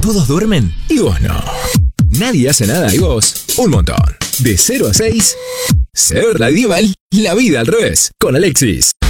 Todos duermen y vos no. Nadie hace nada y vos un montón. De 0 a 6, Ser Radioval, la vida al revés, con Alexis.